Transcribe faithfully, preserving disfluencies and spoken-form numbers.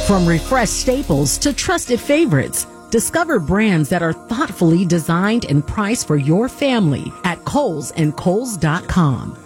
From refreshed staples to trusted favorites, discover brands that are thoughtfully designed and priced for your family at Kohl's and Kohl's dot com.